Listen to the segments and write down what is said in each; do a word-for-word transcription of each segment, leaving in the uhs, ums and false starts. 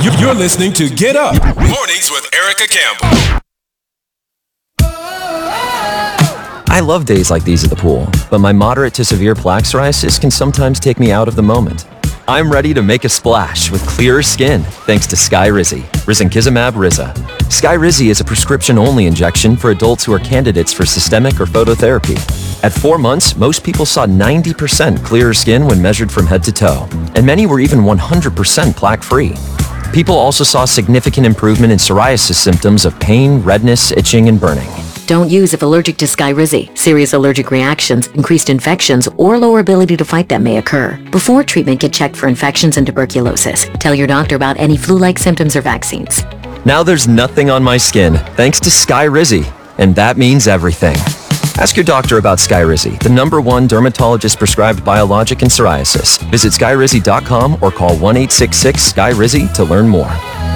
You're listening to Get Up Mornings with Erica Campbell. I love days like these at the pool, but my moderate to severe plaque psoriasis can sometimes take me out of the moment. I'm ready to make a splash with clearer skin thanks to Skyrizi, risankizumab Riza. Skyrizi is a prescription-only injection for adults who are candidates for systemic or phototherapy. At four months, most people saw ninety percent clearer skin when measured from head to toe, and many were even one hundred percent plaque-free. People also saw significant improvement in psoriasis symptoms of pain, redness, itching, and burning. Don't use if allergic to Skyrizi. Serious allergic reactions, increased infections, or lower ability to fight them may occur. Before treatment, get checked for infections and tuberculosis. Tell your doctor about any flu-like symptoms or vaccines. Now there's nothing on my skin thanks to Skyrizi, and that means everything. Ask your doctor about Skyrizi, the number one dermatologist-prescribed biologic in psoriasis. Visit skyrizi dot com or call one eight six six Sky Rizi to learn more.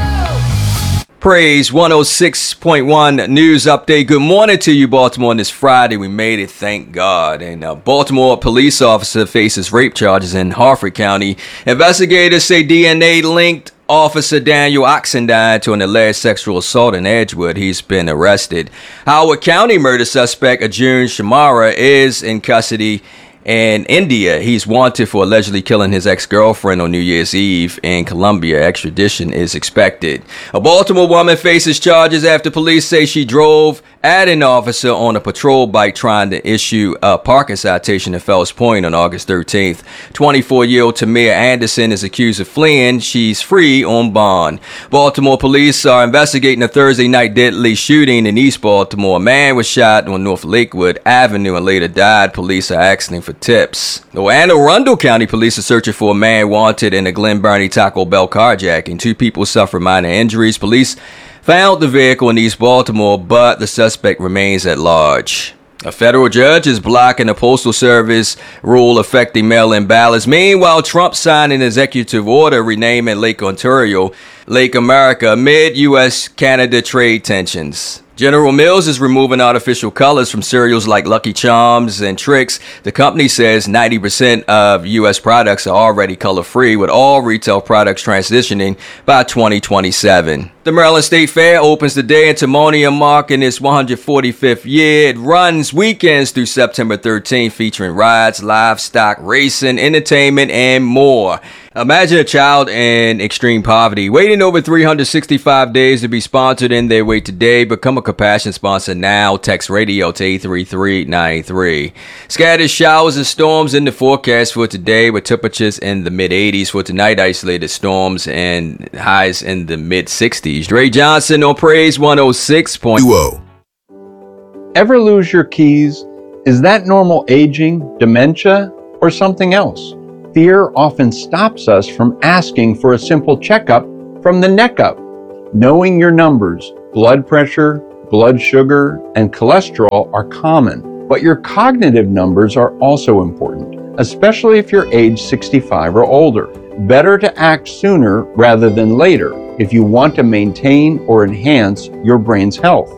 Praise one oh six point one News Update. Good morning to you, Baltimore. On this Friday, we made it, thank God. And a Baltimore police officer faces rape charges in Harford County. Investigators say D N A linked Officer Daniel Oxendine to an alleged sexual assault in Edgewood. He's been arrested. Howard County murder suspect Ajun Shamara is in custody in India. He's wanted for allegedly killing his ex-girlfriend on New Year's Eve in Colombia. Extradition is expected. A Baltimore woman faces charges after police say she drove at an officer on a patrol bike trying to issue a parking citation in Fells Point on August thirteenth. twenty-four-year-old Tamia Anderson is accused of fleeing. She's free on bond. Baltimore police are investigating a Thursday night deadly shooting in East Baltimore. A man was shot on North Lakewood Avenue and later died. Police are asking for tips. Oh, and Arundel County police are searching for a man wanted in a Glen Burnie Taco Bell carjacking. Two people suffered minor injuries. Police found the vehicle in East Baltimore, but the suspect remains at large. A federal judge is blocking a postal service rule affecting mail-in ballots. Meanwhile, Trump signed an executive order renaming Lake Ontario Lake America amid U S Canada trade tensions. General Mills is removing artificial colors from cereals like Lucky Charms and Trix. The company says ninety percent of U S products are already color-free, with all retail products transitioning by twenty twenty-seven. The Maryland State Fair opens today in Timonium, marking its one hundred forty-fifth year. It runs weekends through September thirteenth, featuring rides, livestock, racing, entertainment, and more. Imagine a child in extreme poverty waiting over three hundred sixty-five days to be sponsored in their way today. Become a Compassion sponsor now. Text radio to eight three three nine three. Scattered showers and storms in the forecast for today, with temperatures in the mid eighties. For tonight, isolated storms and highs in the mid sixties. Dre Johnson on Praise one oh six point one. Ever lose your keys? Is that normal aging, dementia, or something else? Fear often stops us from asking for a simple checkup from the neck up. Knowing your numbers, blood pressure, blood sugar, and cholesterol are common, but your cognitive numbers are also important, especially if you're age sixty-five or older. Better to act sooner rather than later if you want to maintain or enhance your brain's health.